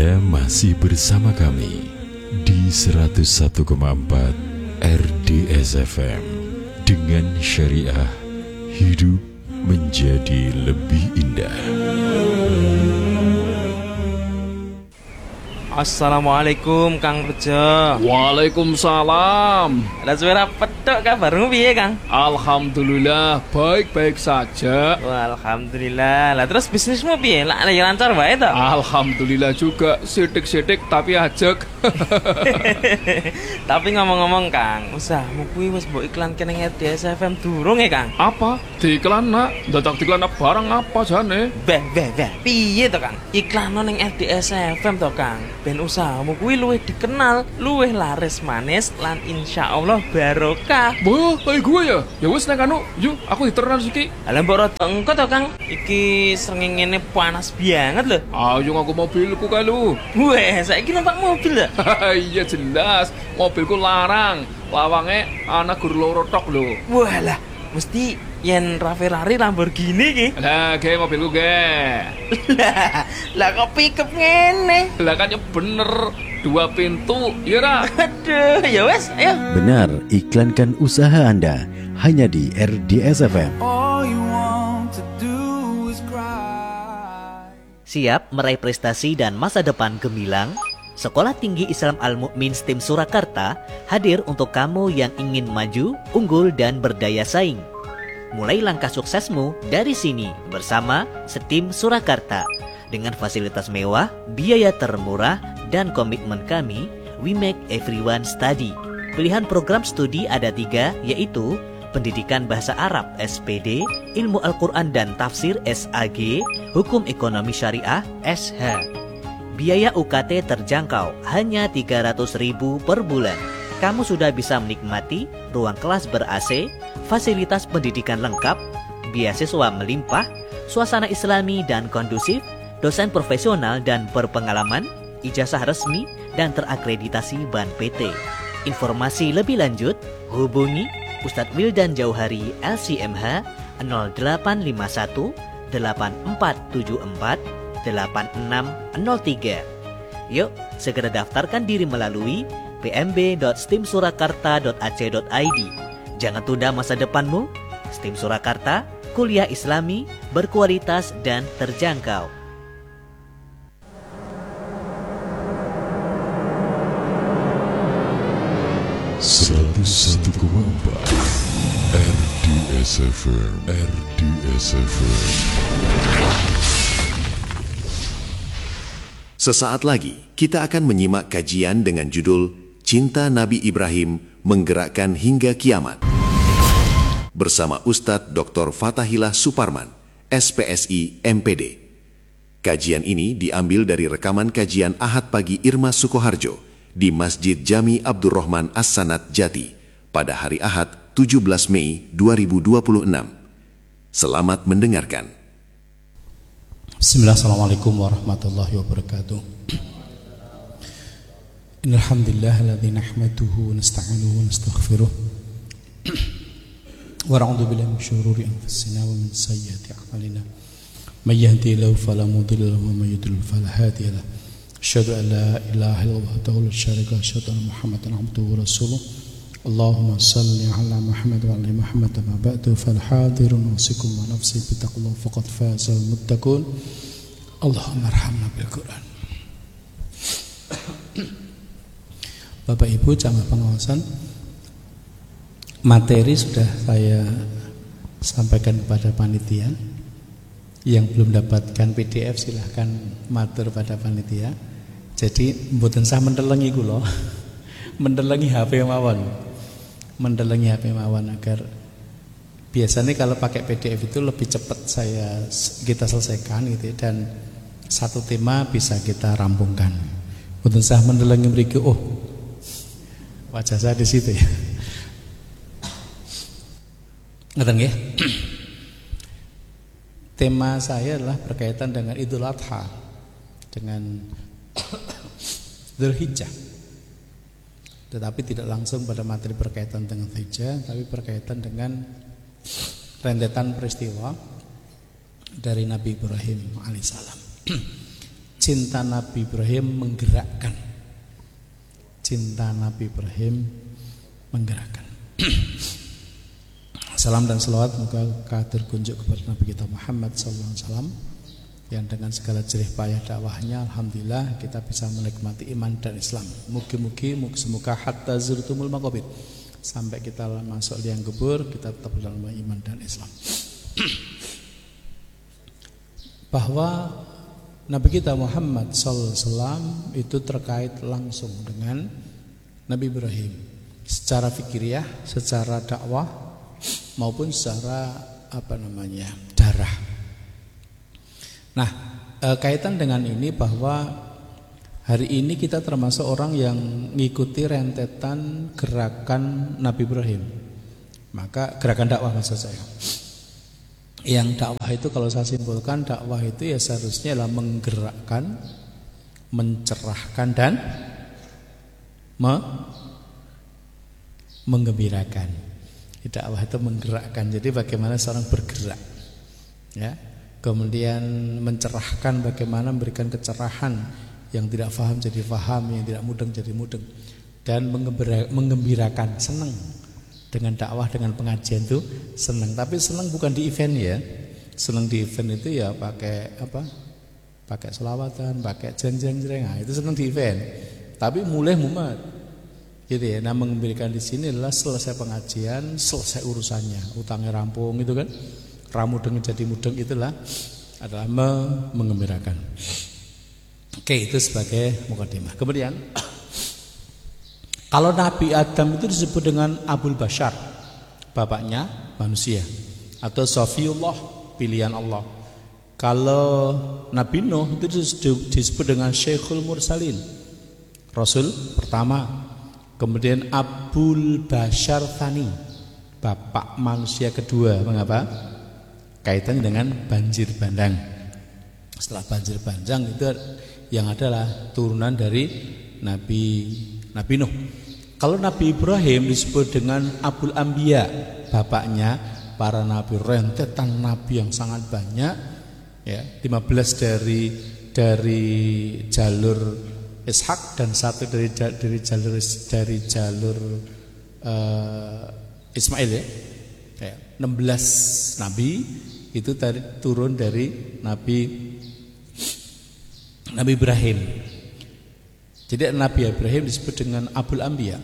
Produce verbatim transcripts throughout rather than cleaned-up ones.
Anda masih bersama kami di seratus satu koma empat R D S F M. Dengan syariah, hidup menjadi lebih indah. Assalamualaikum Kang Rejo. Waalaikumsalam. Ada suara petok kabarmu piye Kang? Alhamdulillah baik-baik saja. Wah, alhamdulillah. Lah terus bisnismu piye? Lah ya lancar wae to? Alhamdulillah juga, sidik-sidik tapi ajek. Tapi ngomong-ngomong Kang, usahamu kuwi wis mbok iklanke ning R D S F M durung ya Kang? Apa? Diiklan nak? Dadak diiklan barang apa jane? Beh, beh, beh. Piye to Kang? Iklan ning R D S F M to Kang. Ben usahamu kuwi luwih dikenal, luwih laris manis lan insyaallah barokah. Boh, kayak gue ya. Ya wis nek anu, yuk aku diteran siki. Lah mbok rada engko to Kang. Iki srengenge panas banget lho. Ayo ngaku mobilku kae lu. Weh, saiki numpak mobil ya? Iya jelas, mobilku larang. Lawange ana gur loro tok lho. Walah, mesti yen Ferrari Lamborghini ki. Lah, ge mobilku ge. Lah, lah kok pickup ngene? Lah kan ya bener, dua pintu, ya ra? Aduh, ya wes, ayo. Benar, iklankan usaha Anda hanya di R D S F M. Siap meraih prestasi dan masa depan gemilang? Sekolah Tinggi Islam Al-Mu'min STIM Surakarta hadir untuk kamu yang ingin maju, unggul, dan berdaya saing. Mulai langkah suksesmu dari sini bersama STIM Surakarta. Dengan fasilitas mewah, biaya termurah, dan komitmen kami, we make everyone study. Pilihan program studi ada tiga, yaitu Pendidikan Bahasa Arab S P D, Ilmu Al-Quran dan Tafsir S A G, Hukum Ekonomi Syariah S H. Biaya U K T terjangkau, hanya tiga ratus ribu per bulan. Kamu sudah bisa menikmati ruang kelas ber-A C, fasilitas pendidikan lengkap, beasiswa melimpah, suasana islami dan kondusif, dosen profesional dan berpengalaman, ijazah resmi dan terakreditasi Ban P T. Informasi lebih lanjut, hubungi Ustadz Wildan Jauhari L C M H nol delapan lima satu delapan empat tujuh empat delapan enam nol tiga. Yuk, segera daftarkan diri melalui p m b dot stim surakarta dot a c dot i d. Jangan tunda masa depanmu. STIM Surakarta, kuliah Islami, berkualitas dan terjangkau. seratus satu koma empat R D S F M. R D S F M. Sesaat lagi kita akan menyimak kajian dengan judul Cinta Nabi Ibrahim Menggerakkan Hingga Kiamat bersama Ustadz Doktor Fatahillah Suparman, S P S I M P D. Kajian ini diambil dari rekaman kajian Ahad pagi Irma Sukoharjo di Masjid Jami Abdurrahman As-Sanad Jati pada hari Ahad tujuh belas Mei dua ribu dua puluh enam. Selamat mendengarkan. Bismillah, assalamualaikum warahmatullahi wabarakatuh. Innalhamdulillah alladzi nahmaduhu wa nasta'inuhu wa nastaghfiruh wa na'udzu billahi min syururi anfusina wa min sayyiati a'malina. May yahdihillahu fala mudilla lahu wa may yudlil fala hadiya lahu. Asyhadu an la ilaha illallah wahdahu la syarika lahu, asyhadu anna Muhammadan abduhu wa rasuluh. Allahumma salli ala Muhammad wa ala Muhammad ma ba'du fal hadirun wasikum wa nafsi bi taqwa faqad fazal muttaqun. Allahumma arhamna bil Quran. Bapak Ibu jamaah pengawasan, materi sudah saya sampaikan kepada panitia. Yang belum dapatkan P D F silahkan matur pada panitia. Jadi mboten sah mendelengi kula. Mendelengi H P mawon. Mendelengi H P mawon agar biasanya kalau pakai P D F itu lebih cepat saya kita selesaikan gitu ya, dan satu tema bisa kita rampungkan. Mboten sah mendelengi mriki, oh wajah saya di situ ya. Ngoten nggih. Tema saya adalah berkaitan dengan Idul Adha, dengan Dzulhijjah. Tetapi tidak langsung pada materi berkaitan dengan Dzulhijjah, tapi berkaitan dengan rentetan peristiwa dari Nabi Ibrahim alaihissalam. cinta Nabi Ibrahim menggerakkan. Cinta Nabi Ibrahim menggerakkan. Salam dan selawat moga terkunjuk kepada Nabi kita Muhammad sallallahu alaihi wasallam yang dengan segala jerih payah dakwahnya alhamdulillah kita bisa menikmati iman dan Islam. Mugi-mugi semoga hatta zurtumul maqabir, sampai kita masuk liang kubur kita tetap dalam iman dan Islam. Bahwa Nabi kita Muhammad sallallahu alaihi wasallam itu terkait langsung dengan Nabi Ibrahim secara fikiriyah, secara dakwah maupun secara apa namanya darah. Nah, e, kaitan dengan ini bahwa hari ini kita termasuk orang yang mengikuti rentetan gerakan Nabi Ibrahim. Maka gerakan dakwah maksud saya. Yang dakwah itu kalau saya simpulkan, dakwah itu ya seharusnya adalah menggerakkan, mencerahkan dan me menggembirakan. Dakwah itu menggerakkan. Jadi bagaimana seorang bergerak, ya. Kemudian mencerahkan, bagaimana memberikan kecerahan, yang tidak paham jadi paham, yang tidak mudeng jadi mudeng, dan menggembirakan, senang dengan dakwah, dengan pengajian itu senang. Tapi senang bukan di event ya. Senang di event itu ya pakai apa? Pakai selawatan, pakai jeng-jeng-jeng. Nah, itu senang di event. Tapi mulai mumet. Gitu ya. Nah, menggembirakan di sini adalah selesai pengajian, selesai urusannya, utangnya rampung itu kan. Ramudeng jadi mudeng itulah adalah menggembirakan. Oke, itu sebagai mukadimah. Kemudian kalau Nabi Adam itu disebut dengan Abul Bashar, bapaknya manusia, atau Safiyullah, pilihan Allah. Kalau Nabi Nuh itu disebut dengan Syekhul Mursalin, Rasul pertama. Kemudian Abul Bashar Thani, bapak manusia kedua. Mengapa? Kaitannya dengan banjir bandang. Setelah banjir bandang itu yang adalah turunan dari Nabi Nabi Nuh. Kalau Nabi Ibrahim disebut dengan Abul Anbiya, bapaknya para nabi, rentetan nabi yang sangat banyak, ya, lima belas dari dari jalur Ishak dan satu dari dari jalur dari jalur uh, Ismail ya. Ya, enam belas nabi itu tadi turun dari Nabi Nabi Ibrahim. Jadi Nabi Ibrahim disebut dengan Abul Anbiya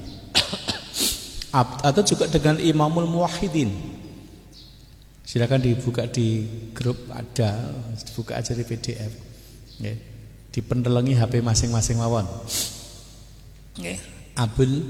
atau juga dengan Imamul Muwahhidin. Silakan dibuka di grup, ada, dibuka aja di P D F. Ya. Dipendelengi H P masing-masing mawon. Ya. Abul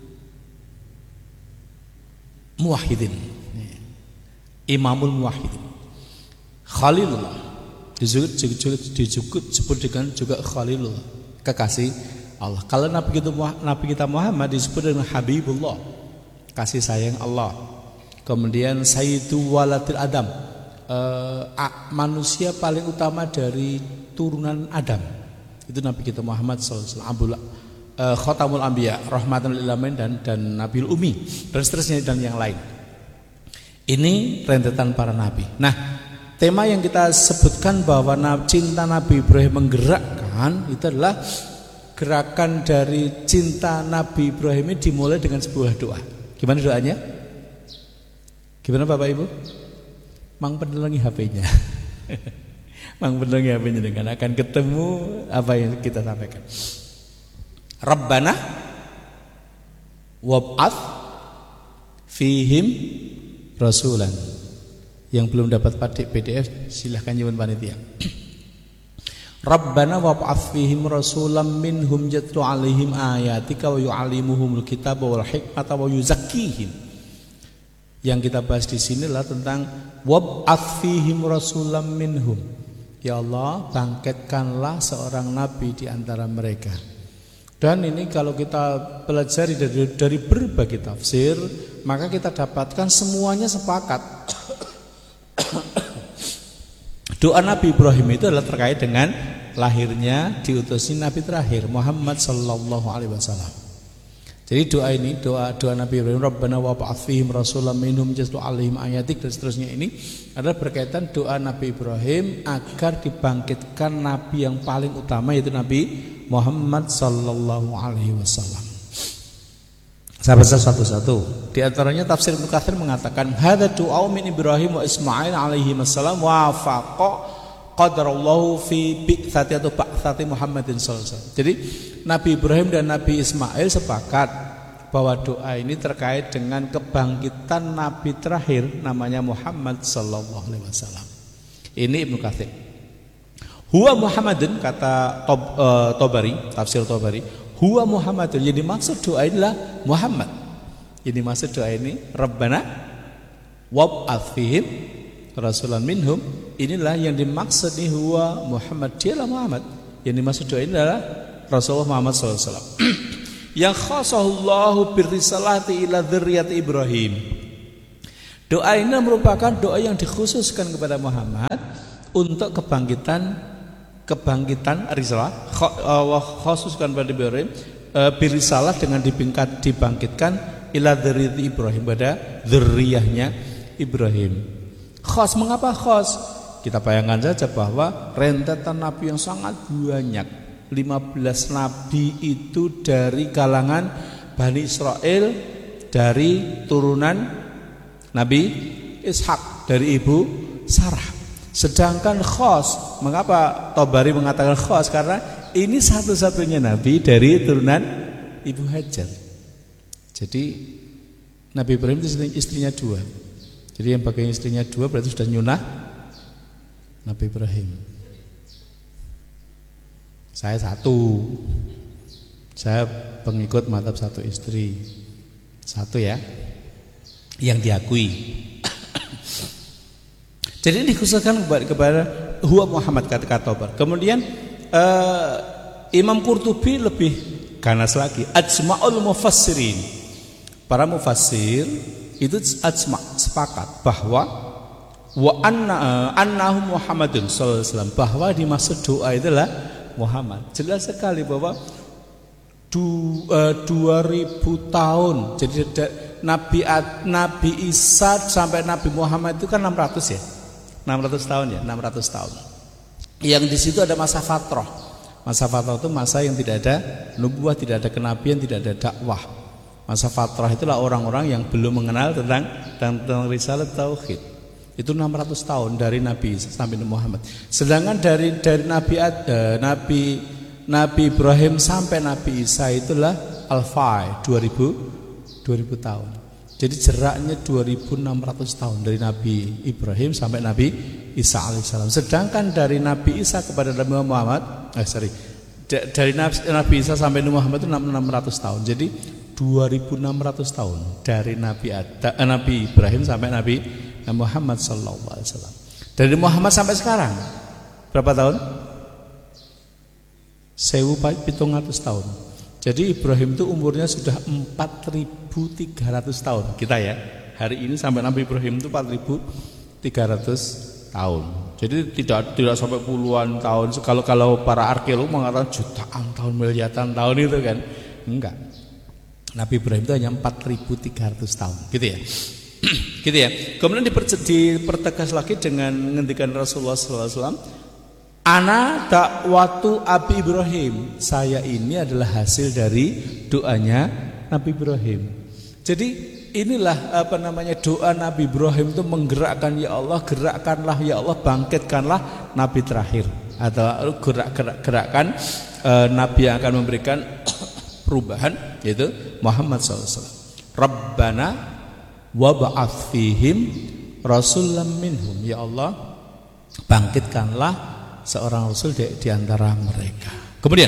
Muwahhidin. Ya. Imamul Muwahhidin. Khalilullah. Disebut disebut dengan juga Khalilullah, kekasih Allah. Kalau Nabi kita, Nabi kita Muhammad disebut dengan Habibullah, kasih sayang Allah. Kemudian Sayyidu Waladil Adam, e, manusia paling utama dari turunan Adam. Itu Nabi kita Muhammad sallallahu alaihi wasallam, e, Khatamul Anbiya, rahmatan lil alamin, dan dan Nabil Umi dan seterusnya dan yang lain. Ini rentetan para nabi. Nah, tema yang kita sebutkan bahwa cinta Nabi Ibrahim menggerakkan itu adalah gerakan dari cinta Nabi Ibrahim ini dimulai dengan sebuah doa. Gimana doanya? Gimana Bapak Ibu? Mang pendelengi H P-nya. Mang pendelengi H P-nya dengan akan ketemu apa yang kita sampaikan. Rabbana wab'ath fihim rasulan. Yang belum dapat P D F silahkan nyuwun panitia. Rabbana wab'ath fihim rasulam minhum yatlu alaihim ayatika wa yu'allimuhumul kitaba wal hikmata wa yuzakkihim. Yang kita bahas di sini adalah tentang wab'ath fihim rasulam minhum. Ya Allah, bangkitkanlah seorang nabi di antara mereka. Dan ini kalau kita pelajari dari, dari berbagai tafsir, maka kita dapatkan semuanya sepakat. Doa Nabi Ibrahim itu adalah terkait dengan lahirnya diutusnya Nabi terakhir Muhammad sallallahu alaihi wasallam. Jadi doa ini, doa doa Nabi Ibrahim, Rabbana wa ba'ats fihim rasulan minhum yatlu 'alaihim ayatik dan seterusnya ini adalah berkaitan doa Nabi Ibrahim agar dibangkitkan nabi yang paling utama yaitu Nabi Muhammad sallallahu alaihi wasallam. Saya baca satu-satu. Di antaranya tafsir Ibnu Katsir mengatakan hadza du'a min Ibrahim wa Ismail alaihi wassalam wa faqa qadarallahu fi bi'tsati atau ba'tsati Muhammadin sallallahu alaihi wasallam. Jadi Nabi Ibrahim dan Nabi Ismail sepakat bahwa doa ini terkait dengan kebangkitan nabi terakhir namanya Muhammad sallallahu alaihi wasallam. Ini Ibnu Katsir. Huwa Muhammadun kata Tob, uh, Tobari, tafsir Tobari, huwa Muhammadun. Jadi maksud doa inilah Muhammad. Jadi maksud doa ini Rabbana wab'ats fihim rasulan minhum. Inilah yang dimaksud ini huwa Muhammad, dialah Muhammad. Yang dimaksud doa ini adalah Rasulullah Muhammad sallallahu alaihi wasallam. Yang khasahullahu birrisalati ila dzurriyyati Ibrahim. Doa ini merupakan doa yang dikhususkan kepada Muhammad untuk kebangkitan kebangkitan risalah, khususkan pada Ibrahim birrisalah dengan dibangkit, dibangkitkan ila dzurriyyati Ibrahim, pada dzurriyyahnya Ibrahim. Khas, mengapa khas? Kita bayangkan saja bahwa rentetan nabi yang sangat banyak, lima belas nabi itu dari kalangan Bani Israel, dari turunan Nabi Ishak, dari ibu Sarah. Sedangkan khos, mengapa Tobari mengatakan khos? Karena ini satu-satunya nabi dari turunan ibu Hajar. Jadi Nabi Ibrahim itu istrinya dua. Jadi yang pakai istrinya dua berarti sudah nyunah Nabi Ibrahim. Saya satu, saya pengikut mazhab satu istri, satu ya, yang diakui. Jadi ini dikhususkan kepada, kepada huwa Muhammad kata kata. Kemudian uh, Imam Qurtubi lebih ganas lagi, ajma'ul mufassirin. Para mufassir itu ajma' sepakat bahwa wa anna annahu Muhammadun sallallahu alaihi wasallam, bahwa dimaksud doa itulah Muhammad. Jelas sekali bahwa du, uh, dua ribu tahun. Jadi da, Nabi Nabi Isa sampai Nabi Muhammad itu kan enam ratus ya. enam ratus tahun ya, enam ratus tahun. Yang di situ ada masa fatrah. Masa fatrah itu masa yang tidak ada nubuah, tidak ada kenabian, tidak ada dakwah. Masa fatrah itulah orang-orang yang belum mengenal tentang tentang risalah tauhid. Itu enam ratus tahun dari Nabi Isa sampai Nabi Muhammad. Sedangkan dari dari Nabi uh, Nabi Nabi Ibrahim sampai Nabi Isa itulah alfai dua ribu tahun. Jadi jaraknya dua ribu enam ratus tahun dari Nabi Ibrahim sampai Nabi Isa alaihissalam. Sedangkan dari Nabi Isa kepada Nabi Muhammad, eh sorry, dari Nabi Isa sampai Nabi Muhammad itu enam ratus tahun. Jadi dua ribu enam ratus tahun dari Nabi Adam, eh, Nabi Ibrahim sampai Nabi Muhammad sallallahu alaihi wasallam. Dari Muhammad sampai sekarang berapa tahun? seribu tujuh ratus tahun. Jadi Ibrahim itu umurnya sudah empat ribu tiga ratus tahun. Kita ya, hari ini sampai Nabi Ibrahim itu empat ribu tiga ratus tahun. Jadi tidak tidak sampai puluhan tahun. Kalau kalau para arkeolog mengatakan jutaan tahun, miliaran tahun itu kan. Enggak. Nabi Ibrahim itu hanya empat ribu tiga ratus tahun. Gitu ya. Gitu ya. Kemudian dipertegas lagi dengan ngendikan Rasulullah sallallahu alaihi wasallam, ana dakwatu Abi Ibrahim. Saya ini adalah hasil dari doanya Nabi Ibrahim. Jadi inilah apa namanya doa Nabi Ibrahim itu menggerakkan, ya Allah gerakkanlah, ya Allah bangkitkanlah nabi terakhir, atau gerak-gerak-gerakkan uh, nabi yang akan memberikan perubahan, yaitu Muhammad sallallahu alaihi wasallam. Rabbana wa ba'ats fihim rasulan minhum, ya Allah bangkitkanlah seorang rasul di, di antara mereka. Kemudian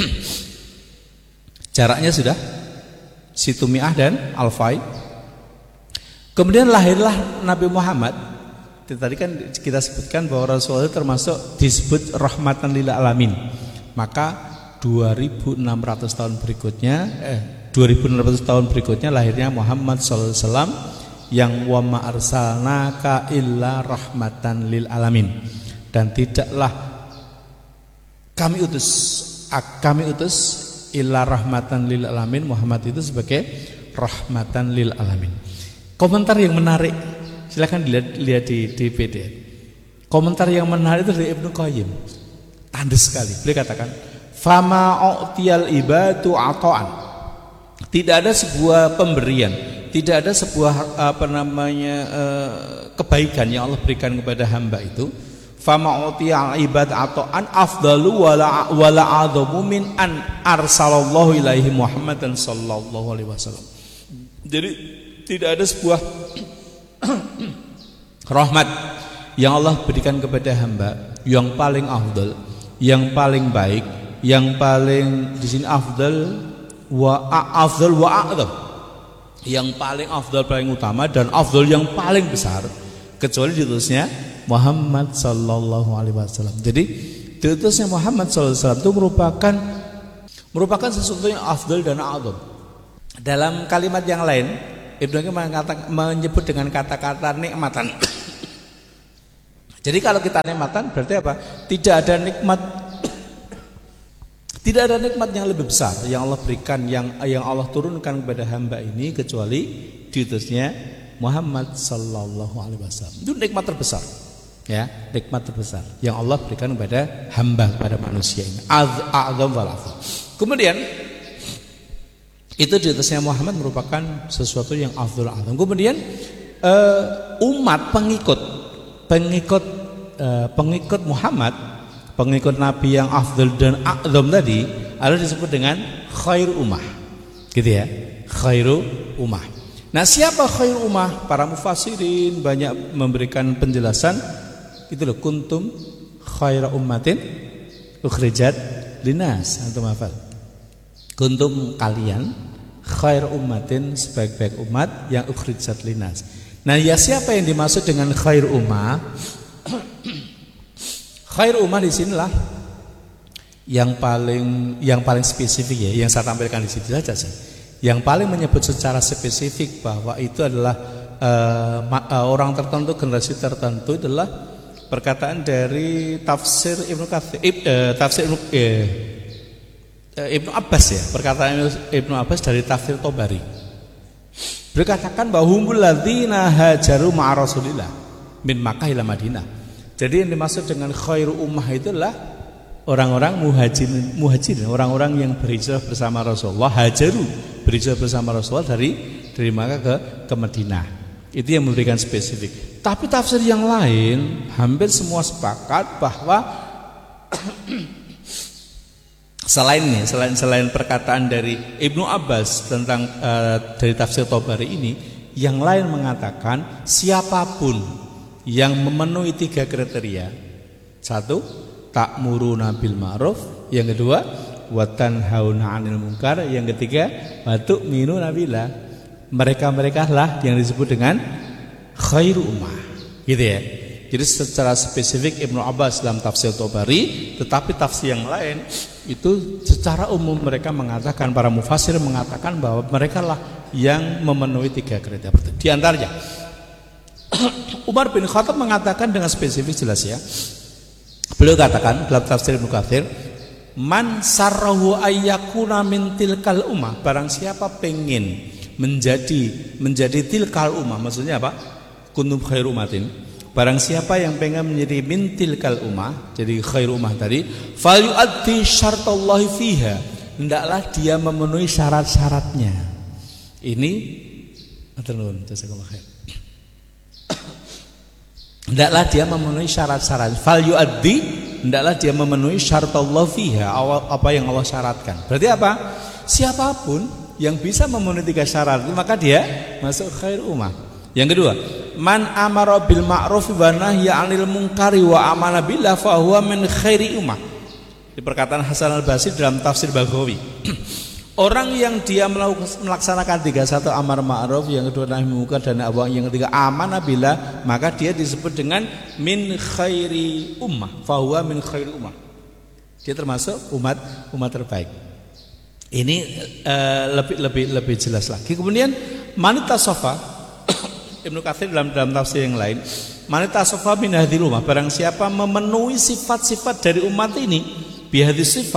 jaraknya sudah situmi'ah dan alfai. Kemudian lahirlah Nabi Muhammad. Tadi kan kita sebutkan bahwa Rasulullah termasuk disebut rahmatan lil alamin. Maka dua ribu enam ratus tahun berikutnya eh dua ribu enam ratus tahun berikutnya lahirnya Muhammad sallallahu alaihi wasallam yang wa ma arsalnaka illa rahmatan lil alamin, dan tidaklah kami utus kami utus illa rahmatan lil alamin. Muhammad itu sebagai rahmatan lil alamin. Komentar yang menarik, silakan dilihat lihat di, di P D F. Komentar yang menarik itu dari Ibnu Qayyim. Tandes sekali. Beliau katakan, fama u'tiyal ibadu ata'an. Tidak ada sebuah pemberian, tidak ada sebuah apa namanya uh, kebaikan yang Allah berikan kepada hamba itu. Fama u'tiyal ibad ata'an afdalu wala wala a'dhamu min an arsalallahu ilaihi Muhammadan sallallahu alaihi wasallam. Jadi tidak ada sebuah rahmat yang Allah berikan kepada hamba yang paling afdal, yang paling baik, yang paling di sini afdal wa afdal wa a'dham, yang paling afdal paling utama dan afdal yang paling besar kecuali diutusnya Muhammad sallallahu alaihi wasallam. Jadi diutusnya Muhammad sallallahu alaihi wasallam itu merupakan merupakan sesuatu yang afdal dan a'dham. Dalam kalimat yang lain Ibnu Qayyim menyebut dengan kata-kata nikmatan. Jadi kalau kita nikmatan berarti apa? Tidak ada nikmat, tidak ada nikmat yang lebih besar yang Allah berikan, yang yang Allah turunkan kepada hamba ini kecuali diutusnya Muhammad sallallahu alaihi wasallam. Itu nikmat terbesar, ya, nikmat terbesar yang Allah berikan kepada hamba, kepada manusia ini. A'dzam wal afdal. Kemudian itu diutusnya Muhammad merupakan sesuatu yang afdal azam. Kemudian uh, umat pengikut pengikut uh, pengikut Muhammad, pengikut Nabi yang afdal dan azam tadi adalah disebut dengan khairu ummah. Gitu ya, khairu ummah. Nah, siapa khairu ummah? Para mufassirin banyak memberikan penjelasan. Itu loh, kuntum khairu ummatin ukhrijat linas. Antum hafal. Kuntum kalian khair ummatin, sebaik-baik umat yang ukhrijat linas. Nah, ya siapa yang dimaksud dengan khair ummah? Khair ummah di sinilah yang paling yang paling spesifik ya, yang saya tampilkan di sini saja sih. Yang paling menyebut secara spesifik bahwa itu adalah uh, uh, orang tertentu, generasi tertentu adalah perkataan dari tafsir Ibnu Katsir, uh, tafsir Ibnu uh, Ibnu Abbas ya, perkataan Ibnu Abbas dari tafsir Tobari. Beliau katakan bahwa humul ladzina hajaru ma'a Rasulillah min Makkah ila Madinah. Jadi yang dimaksud dengan khairu ummah itu adalah orang-orang muhajirin, muhajirin, orang-orang yang berhijrah bersama Rasulullah, hajaru, berhijrah bersama Rasulullah dari dari Makkah ke ke Madinah. Itu yang memberikan spesifik. Tapi tafsir yang lain hampir semua sepakat bahwa Selain ini, selain selain perkataan dari Ibnu Abbas tentang uh, dari tafsir Tobari ini, yang lain mengatakan siapapun yang memenuhi tiga kriteria. Satu, ta'muruna bil ma'ruf, yang kedua, wa tanhauna 'anil munkar, yang ketiga, wa tu'minuna billah. Mereka-mereka lah yang disebut dengan khairu ummah. Gitu ya. Jadi secara spesifik Ibnu Abbas dalam tafsir Tobari, tetapi tafsir yang lain itu secara umum mereka mengatakan, para mufassir mengatakan bahwa mereka lah yang memenuhi tiga kriteria. Di antaranya Umar bin Khattab mengatakan dengan spesifik jelas ya. Beliau katakan dalam tafsir Ibnu Katsir, man sarrahu ayyakuna min tilkal ummah, barang siapa pengen menjadi menjadi tilkal ummah, maksudnya apa? Kuntum khairu ummatin. Barang siapa yang pengen menjadi mintil kal ummah, jadi khair ummah tadi, fal yu'addi syartallahi fiha, hendaklah dia memenuhi syarat-syaratnya. Ini aturun jazakallahu khair. Hendaklah dia memenuhi syarat-syarat. Fal yu'addi, hendaklah dia memenuhi syartallahi fiha, apa yang Allah syaratkan. Berarti apa? Siapapun yang bisa memenuhi tiga syarat, maka dia masuk khair ummah. Yang kedua, man amara bil ma'ruf wa nahya 'anil munkari wa amana billah fa huwa min khairi ummah. Di perkataan Hasan Al-Basri dalam tafsir Baghawi. Orang yang dia melaksanakan tiga, satu amar ma'ruf, yang kedua nahi munkar, dan yang ketiga amana billah, maka dia disebut dengan min khairi ummah, fa huwa min khairi ummah. Dia termasuk umat umat terbaik. Ini uh, lebih lebih lebih jelas lagi. Kemudian manita sofa Ibnu Katsir dalam dalam tafsir yang lain, manita sofa min hadhil ummah, barang siapa memenuhi sifat-sifat dari umat ini, bihadhi sifat,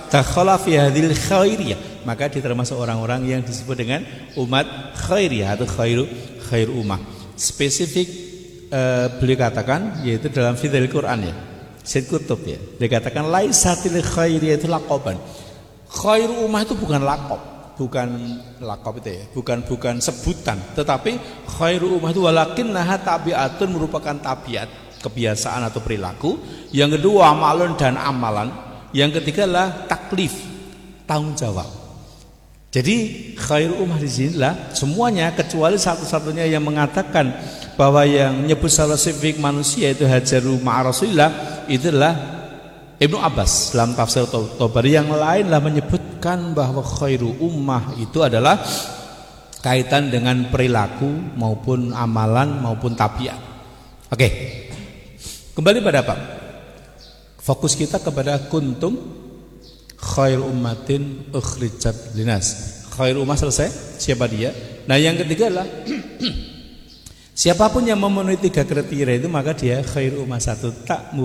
dakhala fi hadhil khairiyah, maka dia termasuk orang-orang yang disebut dengan umat khairiyah atau khairu khairu ummah. Spesifik uh, beliau katakan yaitu dalam fidil Quran ya, Sayyid Qutb ya, dia katakan laisatil khairiyah itu laqaban. Khairu ummah itu bukan laqab, bukan laqab itu ya, bukan bukan sebutan, tetapi khairu ummah itu walakinnaha tabiatun, merupakan tabiat, kebiasaan atau perilaku. Yang kedua amalun, dan amalan. Yang ketiga adalah taklif, tanggung jawab. Jadi khairu ummah di sinilah semuanya kecuali satu-satunya yang mengatakan bahwa yang menyebut salah spesifik manusia itu hajaru ma'a Rasulillah, itu adalah Ibnu Abbas dalam tafsir Tabari. Yang lainlah menyebutkan bahwa khairu ummah itu adalah kaitan dengan perilaku maupun amalan maupun tabiat. Oke, kembali pada apa? Fokus kita kepada kuntum khairu ummatin ukhrijat linas. Khairu ummah selesai, siapa dia? Nah yang ketiga adalah siapapun yang memenuhi tiga kriteria itu maka dia khairu ummah. Satu, tak